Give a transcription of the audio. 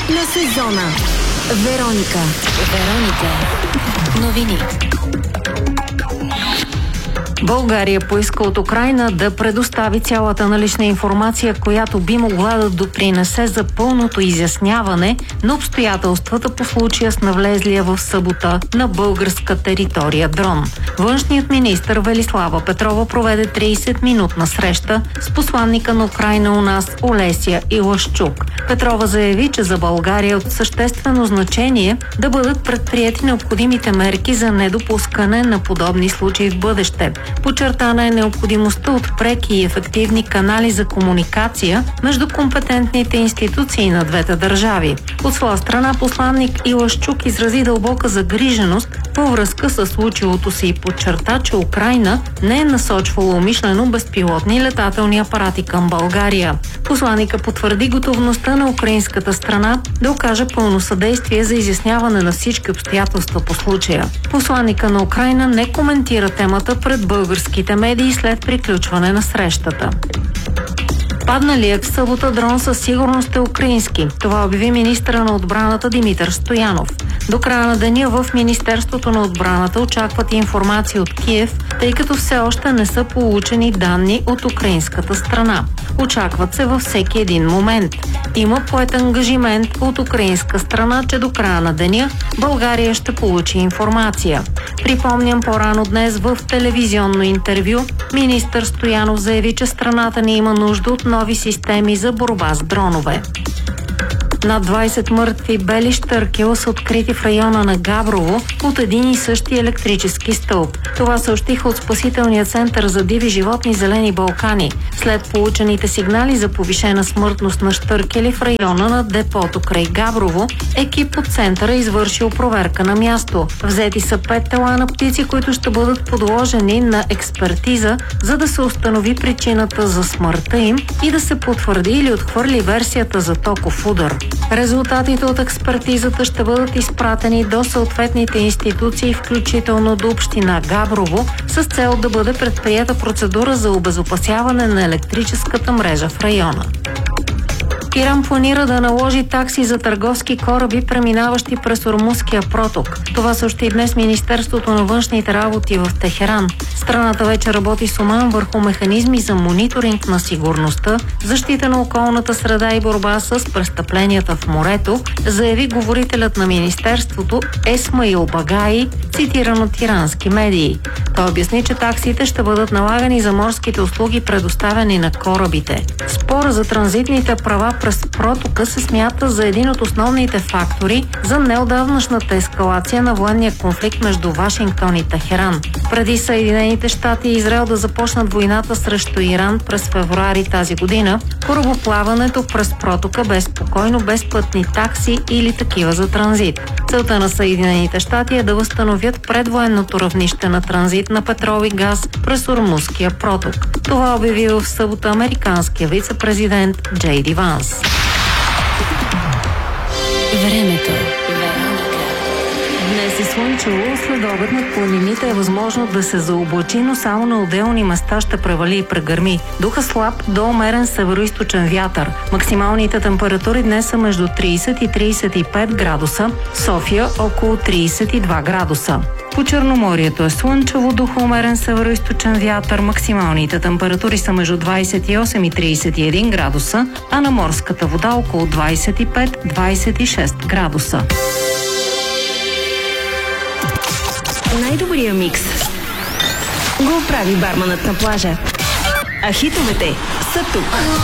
на сезона. Вероника новини. България поиска от Украйна да предостави цялата налична информация, която би могла да допринесе за пълното изясняване на обстоятелствата по случая с навлезлия в събота на българска територия дрон. Външният министър Велислава Петрова проведе 30-минутна среща с посланника на Украйна у нас Олеся Илашчук. Петрова заяви, че за България е от съществено значение да бъдат предприети необходимите мерки за недопускане на подобни случаи в бъдеще. Подчертана е необходимостта от преки и ефективни канали за комуникация между компетентните институции на двете държави. От своя страна посланник Илашчук изрази дълбока загриженост във връзка с случилото се и подчерта, че Украйна не е насочвала умишлено безпилотни летателни апарати към България. Посланника потвърди готовността на украинската страна да окаже пълно съдействие за изясняване на всички обстоятелства по случая. Посланника на Украйна не коментира темата пред българските медии след приключване на срещата. Падналият в събота дрон със сигурност е украински. Това обяви министъра на отбраната Димитър Стоянов. До края на деня в Министерството на отбраната очакват информация от Киев, тъй като все още не са получени данни от украинската страна. Очакват се във всеки един момент. Има поет ангажимент от украинска страна, че до края на деня България ще получи информация. Припомням, по-рано днес в телевизионно интервю министър Стоянов заяви, че страната ни има нужда от нови системи за борба с дронове. Над 20 мъртви бели щъркела са открити в района на Габрово от един и същи електрически стълб. Това съобщиха от Спасителния център за диви животни Зелени Балкани. След получените сигнали за повишена смъртност на щъркели в района на депото край Габрово, екип от центъра извършил проверка на място. Взети са 5 тела на птици, които ще бъдат подложени на експертиза, за да се установи причината за смъртта им и да се потвърди или отхвърли версията за токов удар. Резултатите от експертизата ще бъдат изпратени до съответните институции, включително до община Габрово, с цел да бъде предприета процедура за обезопасяване на електрическата мрежа в района. Иран планира да наложи такси за търговски кораби, преминаващи през Ормузския проток. Това съобщи днес Министерството на външните работи в Техеран. Страната вече работи с Оман върху механизми за мониторинг на сигурността, защита на околната среда и борба с престъпленията в морето, заяви говорителят на Министерството Есмаил Багаи, цитиран от ирански медии. Той обясни, че таксите ще бъдат налагани за морските услуги, предоставени на корабите. Спора за транзитните права през протока се смята за един от основните фактори за неотдавнашната ескалация на военния конфликт между Вашингтон и Техеран. Преди Съединените щати и Израел да започнат войната срещу Иран през февруари тази година, корабоплаването през протока бе спокойно, без пътни такси или такива за транзит. Целта на Съединените щати е да възстановят предвоенното равнище на транзит на петрол и газ през Ормузския проток. Това обяви в събота американския вице-президент Джей Ди Ванс. Времето. Днес е слънчево, следобед над планините е възможно да се заоблачи, но само на отделни места ще превали и прегърми. Духа слаб до умерен североизточен вятър. Максималните температури днес са между 30 и 35 градуса, София около 32 градуса. По Черноморието е слънчево, духа умерен североизточен вятър. Максималните температури са между 28 и 31 градуса, а на морската вода около 25-26 градуса. Най-добрия микс го прави барманът на плажа. А хитовете са тук.